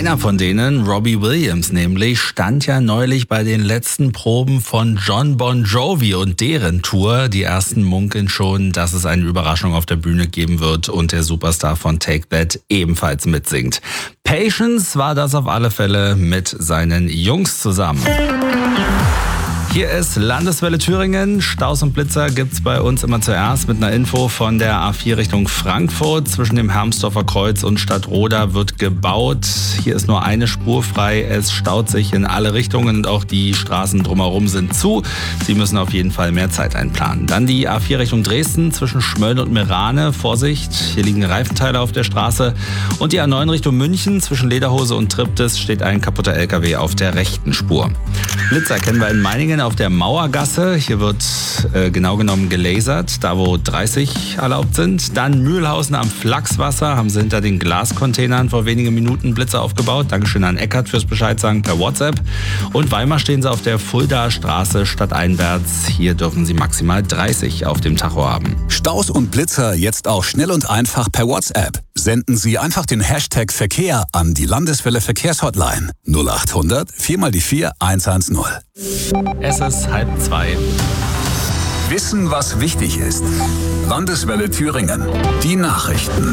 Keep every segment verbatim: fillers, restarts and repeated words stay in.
Einer von denen, Robbie Williams nämlich, stand ja neulich bei den letzten Proben von Jon Bon Jovi und deren Tour. Die ersten munkeln schon, dass es eine Überraschung auf der Bühne geben wird und der Superstar von Take That ebenfalls mitsingt. Patience war das auf alle Fälle mit seinen Jungs zusammen. Hier ist Landeswelle Thüringen. Staus und Blitzer gibt's bei uns immer zuerst mit einer Info von der A vier Richtung Frankfurt. Zwischen dem Hermsdorfer Kreuz und Stadtroda wird gebaut. Hier ist nur eine Spur frei. Es staut sich in alle Richtungen und auch die Straßen drumherum sind zu. Sie müssen auf jeden Fall mehr Zeit einplanen. Dann die A vier Richtung Dresden zwischen Schmölln und Merane. Vorsicht, hier liegen Reifenteile auf der Straße. Und die A neun Richtung München zwischen Lederhose und Triptis steht ein kaputter L K W auf der rechten Spur. Blitzer kennen wir in Meiningen auf der Mauergasse. Hier wird äh, genau genommen gelasert, da wo dreißig erlaubt sind. Dann Mühlhausen am Flachswasser, haben sie hinter den Glascontainern vor wenigen Minuten Blitzer aufgebaut. Dankeschön an Eckert fürs Bescheid sagen per WhatsApp. Und Weimar stehen sie auf der Fuldaer Straße stadteinwärts. Hier dürfen sie maximal dreißig auf dem Tacho haben. Staus und Blitzer jetzt auch schnell und einfach per WhatsApp. Senden Sie einfach den Hashtag Verkehr an die Landeswelle Verkehrshotline null acht hundert vier mal die vier eins eins null. Es ist halb zwei. Wissen, was wichtig ist. Landeswelle Thüringen. Die Nachrichten.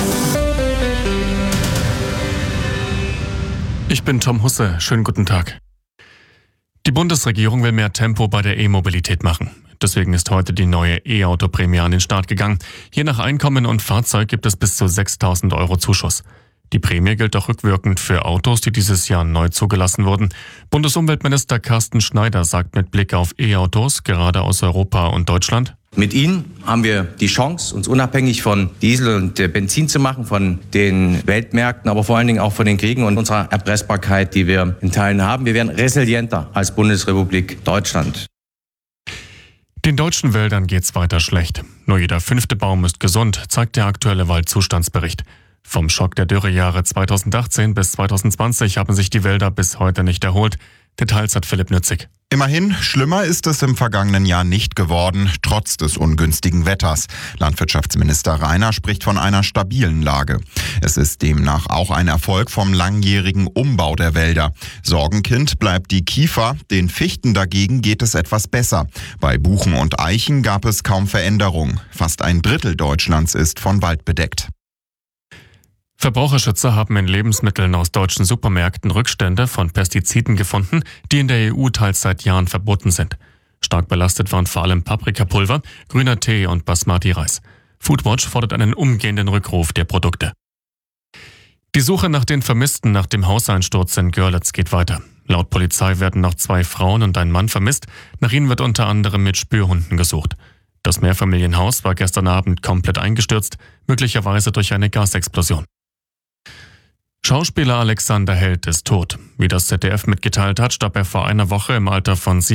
Ich bin Tom Husse. Schönen guten Tag. Die Bundesregierung will mehr Tempo bei der E-Mobilität machen. Deswegen ist heute die neue E-Auto-Prämie an den Start gegangen. Je nach Einkommen und Fahrzeug gibt es bis zu sechstausend Euro Zuschuss. Die Prämie gilt auch rückwirkend für Autos, die dieses Jahr neu zugelassen wurden. Bundesumweltminister Carsten Schneider sagt mit Blick auf E-Autos, gerade aus Europa und Deutschland: Mit ihnen haben wir die Chance, uns unabhängig von Diesel und Benzin zu machen, von den Weltmärkten, aber vor allen Dingen auch von den Kriegen und unserer Erpressbarkeit, die wir in Teilen haben. Wir werden resilienter als Bundesrepublik Deutschland. Den deutschen Wäldern geht's weiter schlecht. Nur jeder fünfte Baum ist gesund, zeigt der aktuelle Waldzustandsbericht. Vom Schock der Dürrejahre zweitausendachtzehn bis zweitausendzwanzig haben sich die Wälder bis heute nicht erholt. Details hat Philipp Nützig. Immerhin, schlimmer ist es im vergangenen Jahr nicht geworden, trotz des ungünstigen Wetters. Landwirtschaftsminister Rainer spricht von einer stabilen Lage. Es ist demnach auch ein Erfolg vom langjährigen Umbau der Wälder. Sorgenkind bleibt die Kiefer, den Fichten dagegen geht es etwas besser. Bei Buchen und Eichen gab es kaum Veränderung. Fast ein Drittel Deutschlands ist von Wald bedeckt. Verbraucherschützer haben in Lebensmitteln aus deutschen Supermärkten Rückstände von Pestiziden gefunden, die in der E U teils seit Jahren verboten sind. Stark belastet waren vor allem Paprikapulver, grüner Tee und Basmati-Reis. Foodwatch fordert einen umgehenden Rückruf der Produkte. Die Suche nach den Vermissten nach dem Hauseinsturz in Görlitz geht weiter. Laut Polizei werden noch zwei Frauen und ein Mann vermisst. Nach ihnen wird unter anderem mit Spürhunden gesucht. Das Mehrfamilienhaus war gestern Abend komplett eingestürzt, möglicherweise durch eine Gasexplosion. Schauspieler Alexander Held ist tot. Wie das Z D F mitgeteilt hat, starb er vor einer Woche im Alter von